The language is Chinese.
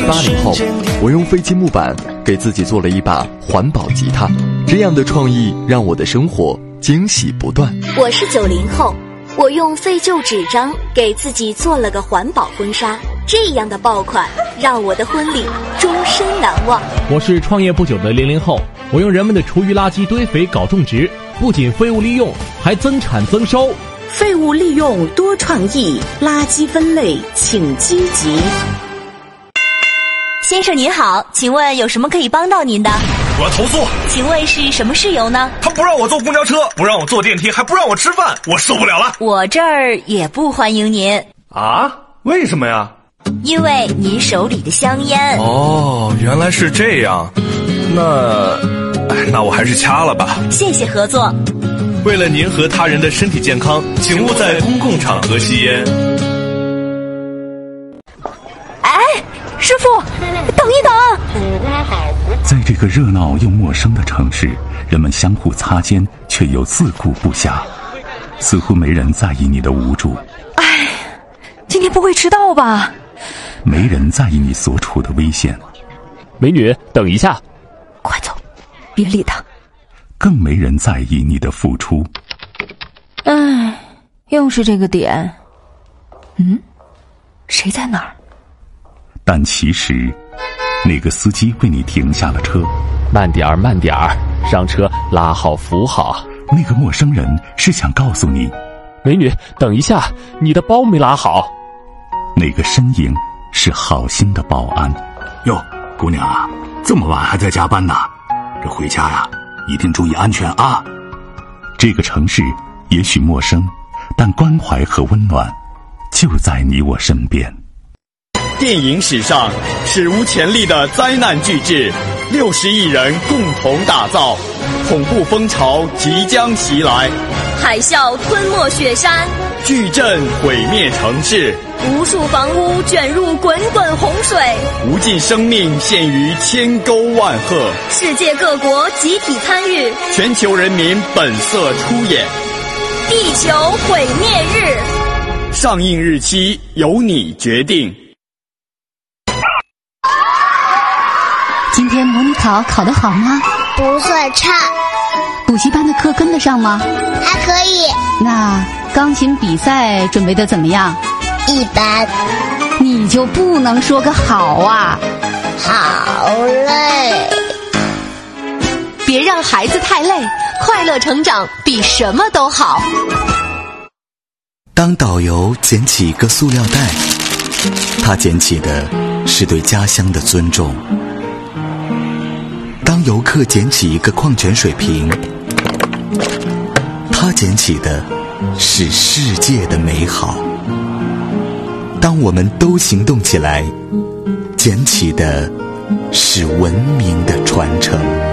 80后，我用废弃木板给自己做了一把环保吉他，这样的创意让我的生活惊喜不断。 我是90后，我用废旧纸张给自己做了个环保婚纱，这样的爆款让我的婚礼终身难忘。 我是创业不久的00后，我用人们的厨余垃圾堆肥搞种植，不仅废物利用，还增产增收。 废物利用多创意，垃圾分类请积极。 先生您好，请问有什么可以帮到您的？ 我要投诉。 请问是什么事由呢？ 他不让我坐公交车，不让我坐电梯，还不让我吃饭，我受不了了。 我这儿也不欢迎您。 啊？为什么呀？ 因为您手里的香烟。 哦，原来是这样。那我还是掐了吧。 谢谢合作。 为了您和他人的身体健康，请勿在公共场合吸烟。 哎，师傅，等一等。 在这个热闹又陌生的城市，人们相互擦肩，却又自顾不暇，似乎没人在意你的无助。 哎，今天不会迟到吧？ 没人在意你所处的危险。 美女，等一下。 快走，别理他。 更没人在意你的付出。 哎，又是这个点。谁在哪儿？ 但其实那个司机为你停下了车。 慢点儿，慢点儿，上车，拉好扶好。 那个陌生人是想告诉你， 美女，等一下，你的包没拉好。 那个身影是好心的保安。 哟，姑娘啊，这么晚还在加班呢，这回家呀，一定注意安全啊。 这个城市也许陌生，但关怀和温暖就在你我身边。 电影史上史无前例的灾难巨制，60亿人共同打造，恐怖风潮即将袭来， 海啸吞没雪山， 巨震毁灭城市， 无数房屋卷入滚滚洪水， 无尽生命陷于千沟万壑， 世界各国集体参与， 全球人民本色出演。 地球毁灭日， 上映日期由你决定。 今天模拟考考得好吗？ 不算差。 补习班的课跟得上吗？ 还可以。 那钢琴比赛准备得怎么样？ 一般。 你就不能说个好啊？ 好累。 别让孩子太累，快乐成长比什么都好。 当导游捡起一个塑料袋，他捡起的是对家乡的尊重。当游客捡起一个矿泉水瓶，他捡起的是世界的美好。当我们都行动起来，捡起的是文明的传承。